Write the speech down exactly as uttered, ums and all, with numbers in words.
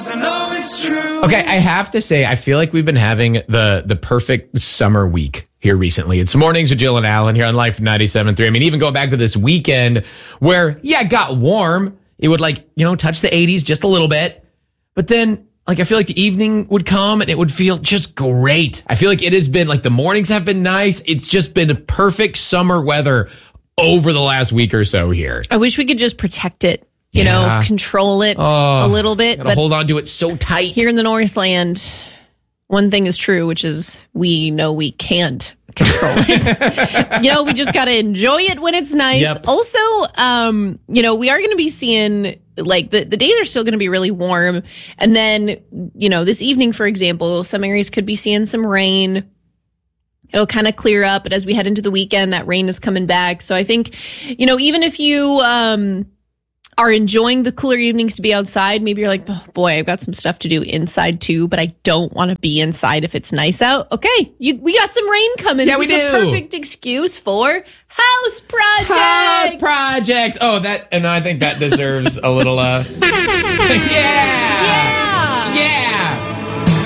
'cause I know it's true. Okay, I have to say, I feel like we've been having the the perfect summer week here recently. It's Mornings with Jill and Alan here on Life ninety-seven point three. I mean, even going back to this weekend where, yeah, it got warm. It would like, you know, touch the eighties just a little bit. But then, like, I feel like the evening would come and it would feel just great. I feel like it has been, like, the mornings have been nice. It's just been perfect summer weather over the last week or so here. I wish we could just protect it, you Yeah. know, control it Oh, a little bit. Gotta But hold on to it so tight. here in the Northland, one thing is true, which is we know we can't control it. You know, we just got to enjoy it when it's nice. Yep. Also, um, you know, we are going to be seeing, like, the, the days are still going to be really warm. And then, you know, this evening, for example, some areas could be seeing some rain. It'll kind of clear up. But as we head into the weekend, that rain is coming back. So I think, you know, even if you um, are enjoying the cooler evenings to be outside, maybe you're like, oh, boy, I've got some stuff to do inside too, but I don't want to be inside if it's nice out. Okay, you, we got some rain coming. Yeah, this we is do. a perfect excuse for house projects. House projects. Oh, that, and I think that deserves a little, uh, yeah.